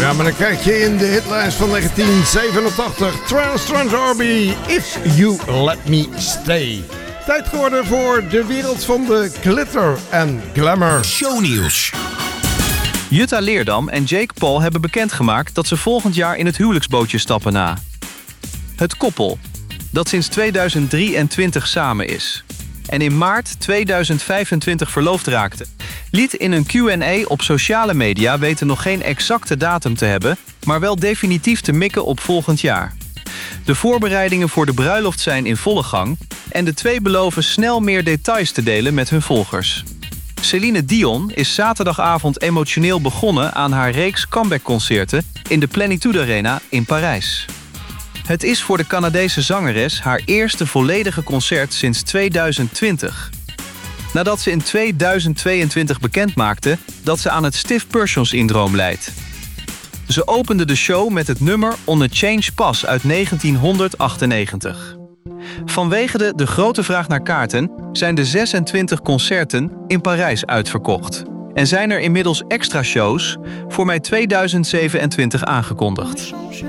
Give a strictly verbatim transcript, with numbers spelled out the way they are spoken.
Ja, maar dan kijk je in de hitlijst van negentien zevenentachtig. Trans Trans Arby, If You Let Me Stay. Tijd geworden voor de wereld van de glitter en glamour. Shownieuws. Jutta Leerdam en Jake Paul hebben bekendgemaakt dat ze volgend jaar in het huwelijksbootje stappen na. Het koppel, dat sinds tweeduizend drieëntwintig samen is en in maart tweeduizend vijfentwintig verloofd raakte, liet in een Q en A op sociale media weten nog geen exacte datum te hebben, maar wel definitief te mikken op volgend jaar. De voorbereidingen voor de bruiloft zijn in volle gang en de twee beloven snel meer details te delen met hun volgers. Celine Dion is zaterdagavond emotioneel begonnen aan haar reeks comebackconcerten in de Plenitude Arena in Parijs. Het is voor de Canadese zangeres haar eerste volledige concert sinds tweeduizend twintig. Nadat ze in tweeduizend tweeëntwintig bekendmaakte dat ze aan het stiff person syndroom lijdt. Ze opende de show met het nummer On a Change Pass uit negentienhonderdachtennegentig. Vanwege de, de grote vraag naar kaarten zijn de zesentwintig concerten in Parijs uitverkocht. En zijn er inmiddels extra shows voor mei tweeduizend zevenentwintig aangekondigd.